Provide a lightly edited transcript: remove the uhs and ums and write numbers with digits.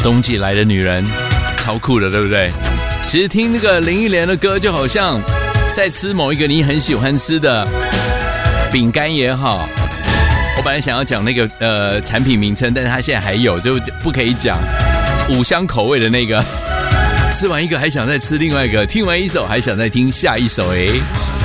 冬季来的女人超酷的，对不对？其实听那个林忆莲的歌就好像在吃某一个你很喜欢吃的饼干也好，我本来想要讲那个产品名称，但是它现在还有，就不可以讲。5香口味的那个，吃完一个还想再吃另外一个，听完一首还想再听下一首。